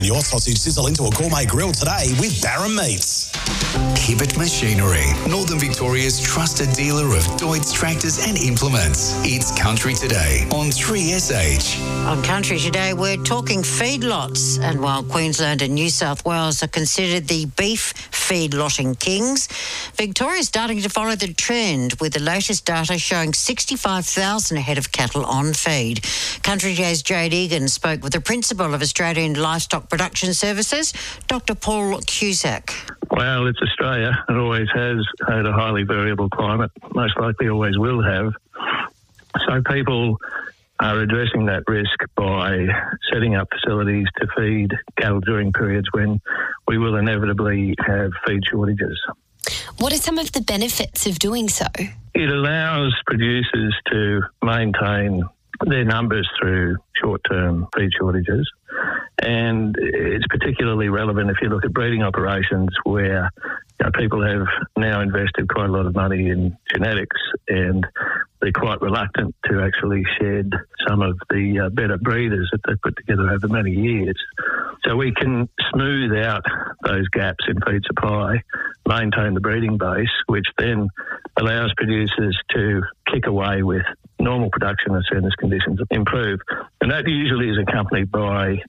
Your sausage sizzle into a gourmet grill today with Barham Meats. Hibbett Machinery, Northern Victoria's trusted dealer of Deutz tractors and implements. It's Country Today on 3SH. On Country Today, we're talking feedlots. And while Queensland and New South Wales are considered the beef feedlotting kings, Victoria's starting to follow the trend, with the latest data showing 65,000 head of cattle on feed. Country Today's Jade Egan spoke with the principal of Australian Livestock Production Services, Dr. Paul Cusack. Well, it's Australia. It always has had a highly variable climate, most likely always will have. So people are addressing that risk by setting up facilities to feed cattle during periods when we will inevitably have feed shortages. What are some of the benefits of doing so? It allows producers to maintain their numbers through short-term feed shortages. And it's particularly relevant if you look at breeding operations where people have now invested quite a lot of money in genetics, and they're quite reluctant to actually shed some of the better breeders that they've put together over many years. So we can smooth out those gaps in feed supply, maintain the breeding base, which then allows producers to kick away with normal production as soon as conditions improve. And that usually is accompanied by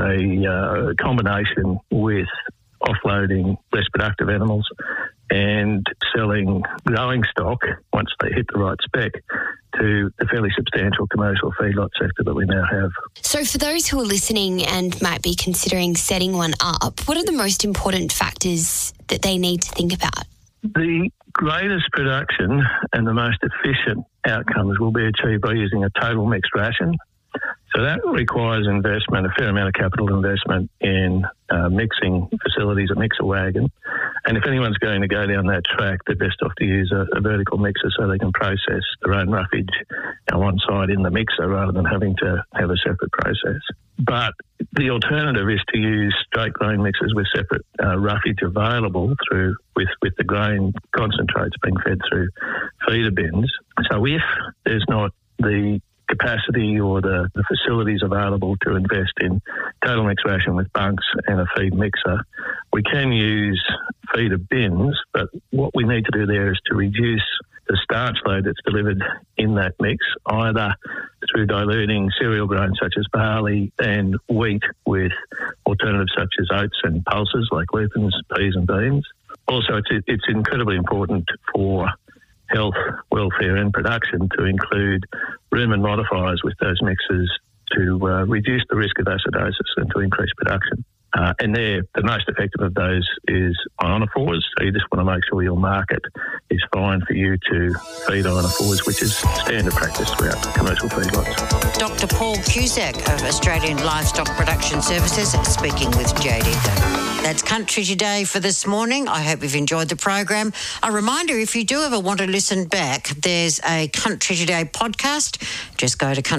a combination with offloading less productive animals and selling growing stock once they hit the right spec to the fairly substantial commercial feedlot sector that we now have. So for those who are listening and might be considering setting one up, what are the most important factors that they need to think about? The greatest production and the most efficient outcomes will be achieved by using a total mixed ration. So that requires investment, a fair amount of capital investment in mixing facilities, a mixer wagon. And if anyone's going to go down that track, they're best off to use a vertical mixer so they can process their own roughage on site in the mixer rather than having to have a separate process. But the alternative is to use straight grain mixers with separate roughage available with the grain concentrates being fed through feeder bins. So if there's not the capacity or the facilities available to invest in total mixed ration with bunks and a feed mixer, we can use feeder bins, but what we need to do there is to reduce the starch load that's delivered in that mix, either through diluting cereal grains such as barley and wheat with alternatives such as oats and pulses like lupins, peas and beans. Also, it's incredibly important for health, welfare and production to include rumen modifiers with those mixes to reduce the risk of acidosis and to increase production. And the most effective of those is ionophores. So you just want to make sure your market is fine for you to feed ionophores, which is standard practice throughout commercial feedlots. Dr. Paul Cusack of Australian Livestock Production Services speaking with Jade Egan. That's Country Today for this morning. I hope you've enjoyed the program. A reminder, if you do ever want to listen back, there's a Country Today podcast. Just go to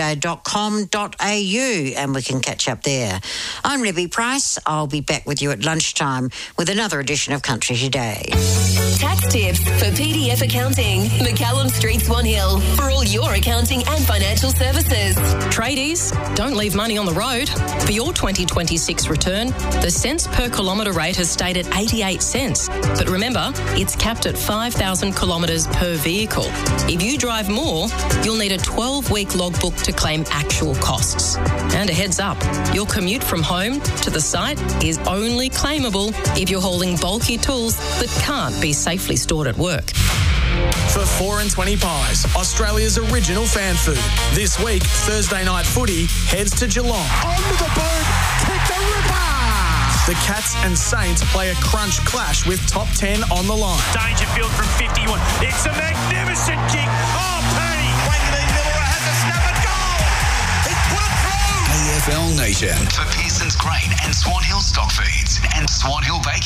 countrytoday.com.au and we can catch up there. I'm Libby Price. I'll be back with you at lunchtime with another edition of Country Today. Tax tips for PDF Accounting, McCallum Street, Swan Hill, for all your accounting and financial services. Tradies, don't leave money on the road. For your 2026 return, the cents per kilometre rate has stayed at 88 cents. But remember, it's capped at 5,000 kilometres per vehicle. If you drive more, you'll need a 12-week logbook to claim actual costs. And a heads up, your commute from home to the site is only claimable if you're holding bulky tools that can't be safely stored at work. For 4 and 20 Pies, Australia's original fan food. This week, Thursday night footy heads to Geelong. Onto the boot, kick the ripper! The Cats and Saints play a crunch clash with top 10 on the line. Dangerfield from 51. It's a magnificent kick. Oh, Purdy. Wanganeen Miller has a snap and goal. He's put it through. AFL Nation for Pearson's Grain and Swan Hill Stock Feeds and Swan Hill Bakehouse.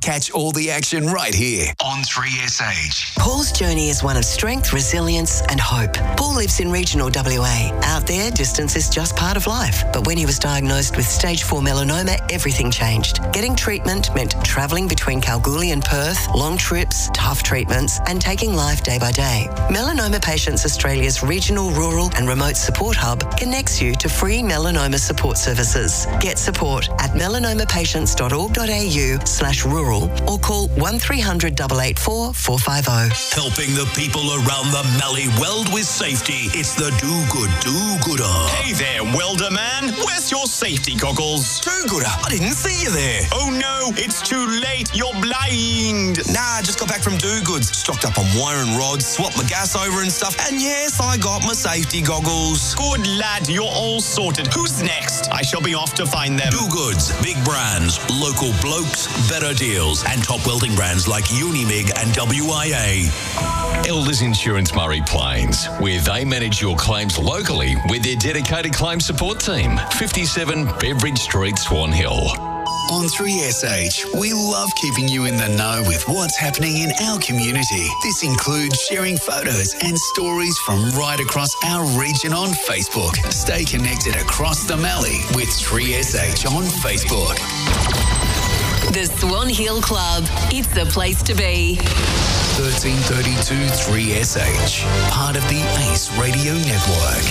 Catch all the action right here on 3SH. Paul's journey is one of strength, resilience and hope. Paul lives in regional WA. Out there, distance is just part of life. But when he was diagnosed with stage 4 melanoma, everything changed. Getting treatment meant travelling between Kalgoorlie and Perth, long trips, tough treatments and taking life day by day. Melanoma Patients Australia's regional, rural and remote support hub connects you to free melanoma support services. Get support at melanomapatients.org.au/rural or call 1300 884 450. Helping the people around the Mallee weld with safety. It's the Do-Gooder. Hey there, welder man. Where's your safety goggles? Do-Gooder, I didn't see you there. Oh no, it's too late. You're blind. Nah, just got back from Do-Goods. Stocked up on wire and rods, swapped my gas over and stuff. And yes, I got my safety goggles. Good lad, you're all sorted. Who's next? I shall be off to find them. Do-Goods, big brands, local blokes, better deals, and top welding brands like Unimig and WIA. Elders Insurance Murray Plains, where they manage your claims locally with their dedicated claim support team. 57 Beveridge Street, Swan Hill. On 3SH, we love keeping you in the know with what's happening in our community. This includes sharing photos and stories from right across our region on Facebook. Stay connected across the Mallee with 3SH on Facebook. The Swan Hill Club. It's the place to be. 1332 3SH, part of the ACE Radio Network.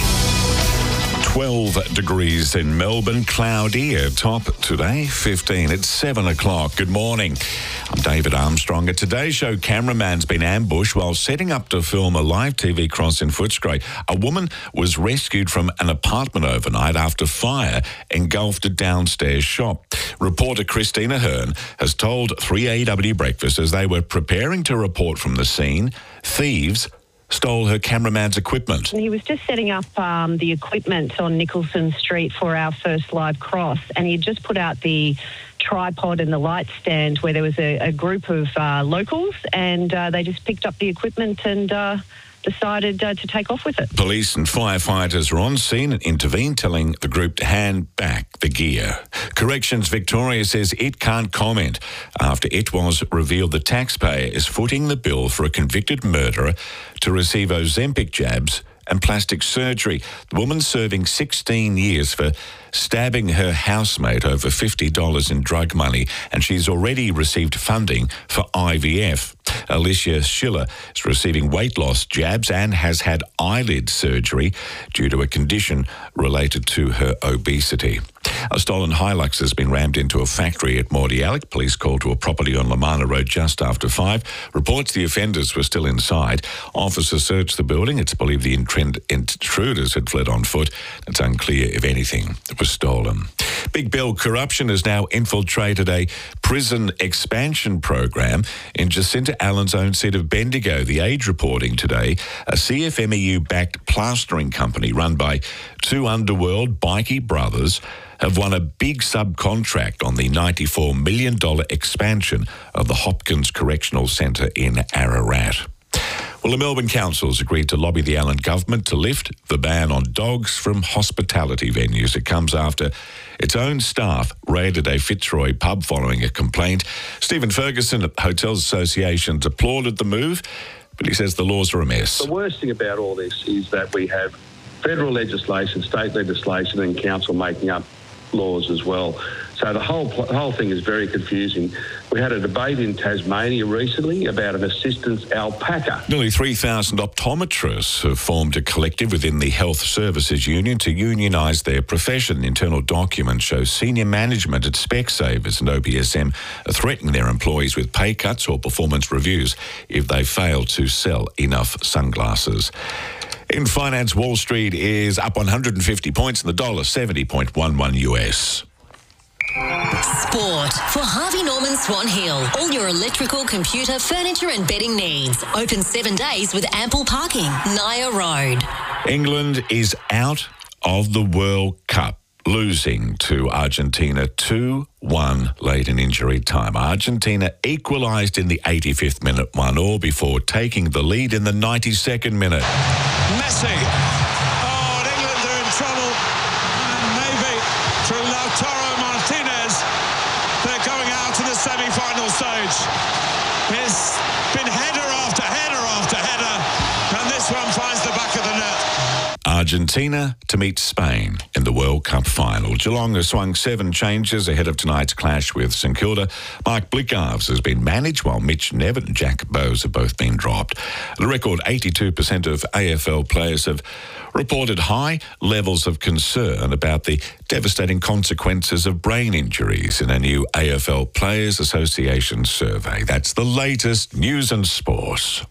12 degrees in Melbourne, cloudy, a top today, 15 at 7 o'clock. Good morning. I'm David Armstrong. At today's show, cameraman's been ambushed while setting up to film a live TV cross in Footscray. A woman was rescued from an apartment overnight after fire engulfed a downstairs shop. Reporter Christina Hearn has told 3AW Breakfast as they were preparing to report from the scene, thieves stole her cameraman's equipment. He was just setting up the equipment on Nicholson Street for our first live cross, and he had just put out the tripod and the light stand where there was a group of locals, and they just picked up the equipment and decided to take off with it. Police and firefighters were on scene and intervened, telling the group to hand back the gear. Corrections Victoria says it can't comment after it was revealed the taxpayer is footing the bill for a convicted murderer to receive Ozempic jabs and plastic surgery. The woman serving 16 years for stabbing her housemate over $50 in drug money, and she's already received funding for IVF. Alicia Schiller is receiving weight loss jabs and has had eyelid surgery due to a condition related to her obesity. A stolen Hilux has been rammed into a factory at Mordialloc. Police called to a property on Lamana Road just after 5. Reports the offenders were still inside. Officers searched the building. It's believed the intruders had fled on foot. It's unclear if anything was stolen. Big Bill corruption has now infiltrated a prison expansion program in Jacinta Allen's own seat of Bendigo. The Age reporting today, a CFMEU-backed plastering company run by two underworld bikie brothers have won a big subcontract on the $94 million expansion of the Hopkins Correctional Centre in Ararat. Well, the Melbourne Council's agreed to lobby the Allen government to lift the ban on dogs from hospitality venues. It comes after its own staff raided a Fitzroy pub following a complaint. Stephen Ferguson at Hotels Associations applauded the move, but he says the laws are a mess. The worst thing about all this is that we have federal legislation, state legislation and council making up laws as well. So the whole thing is very confusing. We had a debate in Tasmania recently about an assistance alpaca. Nearly 3,000 optometrists have formed a collective within the Health Services Union to unionise their profession. Internal documents show senior management at Specsavers and OPSM are threatening their employees with pay cuts or performance reviews if they fail to sell enough sunglasses. In finance, Wall Street is up 150 points and the dollar 70.11 US. Sport for Harvey Norman Swan Hill. All your electrical, computer, furniture and bedding needs. Open 7 days with ample parking. Naya Road. England is out of the World Cup, losing to Argentina 2-1 late in injury time. Argentina equalised in the 85th minute 1-1 before taking the lead in the 92nd minute. Messi. Oh, and England are in trouble. And maybe through Lautaro Martinez, they're going out to the semi-final stage. Argentina to meet Spain in the World Cup final. Geelong has swung 7 changes ahead of tonight's clash with St Kilda. Mark Blickarves has been managed, while Mitch Nevitt and Jack Bowes have both been dropped. The record 82% of AFL players have reported high levels of concern about the devastating consequences of brain injuries in a new AFL Players Association survey. That's the latest news and sport.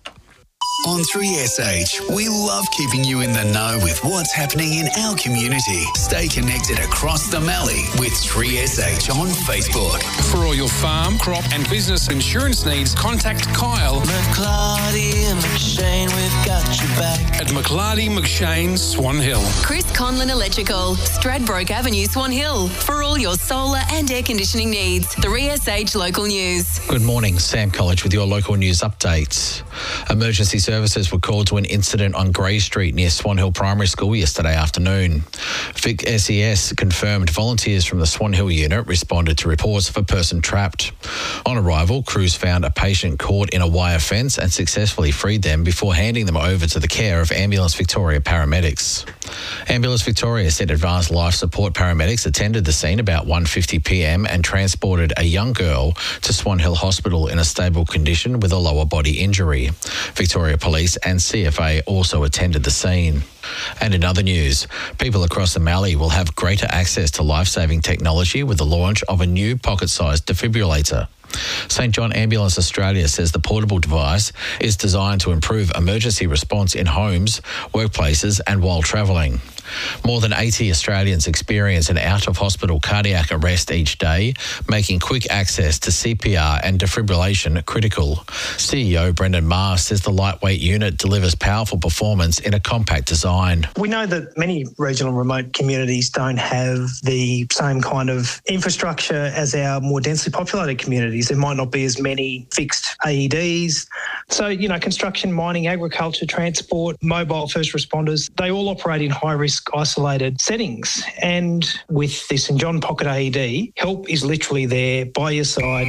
On 3SH, we love keeping you in the know with what's happening in our community. Stay connected across the Mallee with 3SH on Facebook. For all your farm, crop and business insurance needs, contact Kyle. McLarty and McShane, we've got your back. At McLarty McShane, Swan Hill. Chris Conlon Electrical, Stradbroke Avenue, Swan Hill. For all your solar and air conditioning needs, 3SH Local News. Good morning, Sam College with your local news updates. Emergency services were called to an incident on Grey Street near Swan Hill Primary School yesterday afternoon. Vic SES confirmed volunteers from the Swan Hill unit responded to reports of a person trapped. On arrival, crews found a patient caught in a wire fence and successfully freed them before handing them over to the care of Ambulance Victoria paramedics. Ambulance Victoria said advanced life support paramedics attended the scene about 1:50 p.m. and transported a young girl to Swan Hill Hospital in a stable condition with a lower body injury. Victoria Police and CFA also attended the scene. And in other news, people across the Mallee will have greater access to life-saving technology with the launch of a new pocket-sized defibrillator. St John Ambulance Australia says the portable device is designed to improve emergency response in homes, workplaces and while travelling. More than 80 Australians experience an out-of-hospital cardiac arrest each day, making quick access to CPR and defibrillation critical. CEO Brendan Marr says the lightweight unit delivers powerful performance in a compact design. We know that many regional and remote communities don't have the same kind of infrastructure as our more densely populated communities. There might not be as many fixed AEDs. So, construction, mining, agriculture, transport, mobile first responders, they all operate in high-risk isolated settings. And with the St John Pocket AED, help is literally there by your side.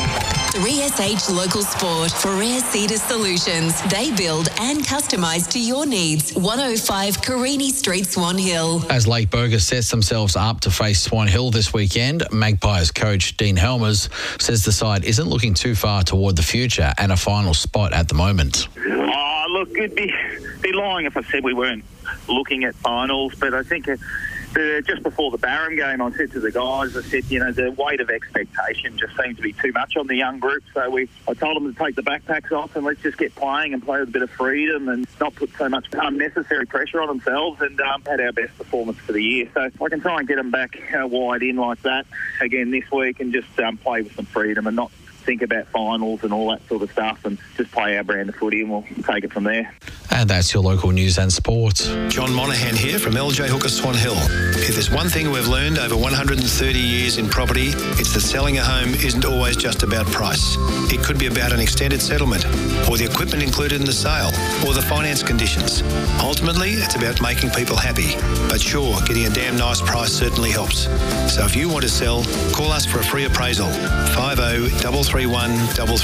3SH Local Sport for Rare Cedar Solutions. They build and customise to your needs. 105 Carini Street, Swan Hill. As Lake Burgess sets themselves up to face Swan Hill this weekend, Magpies coach Dean Helmers says the side isn't looking too far toward the future and a final spot at the moment. Oh, look, it'd be lying if I said we weren't looking at finals, but I think just before the Barham game, I said to the guys, I said, the weight of expectation just seemed to be too much on the young group. So I told them to take the backpacks off and let's just get playing and play with a bit of freedom and not put so much unnecessary pressure on themselves, and had our best performance for the year. So I can try and get them back wide in like that again this week and just play with some freedom and not think about finals and all that sort of stuff and just play our brand of footy and we'll take it from there. And that's your local news and sport. John Monaghan here from LJ Hooker Swan Hill. If there's one thing we've learned over 130 years in property, it's that selling a home isn't always just about price. It could be about an extended settlement, or the equipment included in the sale, or the finance conditions. Ultimately, it's about making people happy. But sure, getting a damn nice price certainly helps. So if you want to sell, call us for a free appraisal. 50-331-331.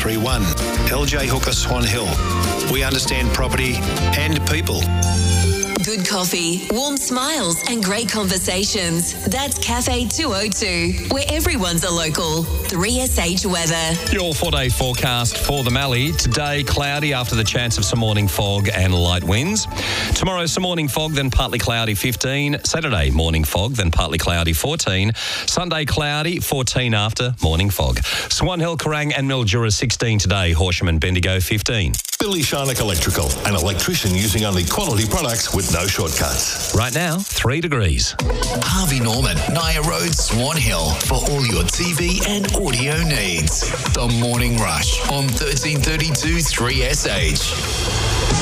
LJ Hooker Swan Hill. We understand property and people. Good coffee, warm smiles and great conversations. That's Cafe 202, where everyone's a local. 3SH weather. Your 4-day forecast for the Mallee. Today, cloudy after the chance of some morning fog and light winds. Tomorrow, some morning fog, then partly cloudy, 15. Saturday, morning fog, then partly cloudy, 14. Sunday, cloudy, 14 after morning fog. Swan Hill, Kerrang and Mildura, 16 today. Horsham and Bendigo, 15. Billy Sharnock Electrical, an electrician using only quality products with no shortcuts. Right now, 3 degrees. Harvey Norman, Naya Road, Swan Hill, for all your TV and audio needs. The Morning Rush on 1332 3SH.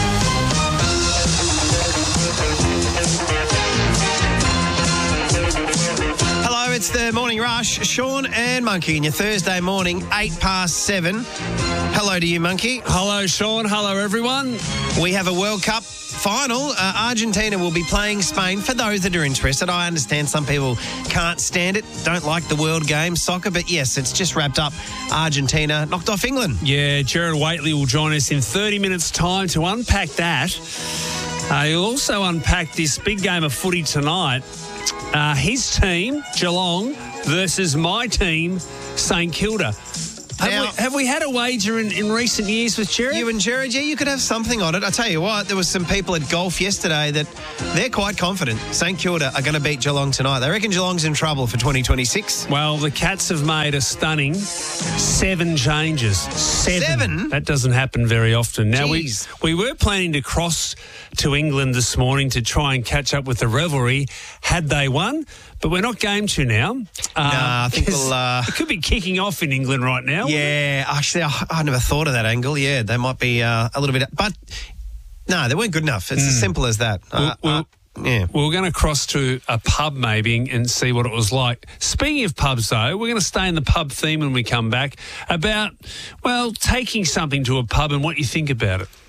It's the Morning Rush. Sean and Monkey in your Thursday morning, 7:08. Hello to you, Monkey. Hello, Sean. Hello, everyone. We have a World Cup final. Argentina will be playing Spain. For those that are interested, I understand some people can't stand it, don't like the world game, soccer, but yes, it's just wrapped up. Argentina knocked off England. Yeah, Gerard Whateley will join us in 30 minutes' time to unpack that. He'll also unpack this big game of footy tonight. His team, Geelong, versus my team, St Kilda. Have we had a wager in recent years with Jared? You and Jared, yeah, you could have something on it. I tell you what, there was some people at golf yesterday that they're quite confident St Kilda are going to beat Geelong tonight. They reckon Geelong's in trouble for 2026. Well, the Cats have made a stunning 7 changes. Seven? That doesn't happen very often. Now, we were planning to cross to England this morning to try and catch up with the revelry had they won, but we're not game to now. I think we'll... It could be kicking off in England right now. Yeah, actually, I never thought of that angle. Yeah, they might be a little bit... But, no, they weren't good enough. It's as simple as that. Yeah. We're going to cross to a pub maybe and see what it was like. Speaking of pubs, though, we're going to stay in the pub theme when we come back about, well, taking something to a pub and what you think about it.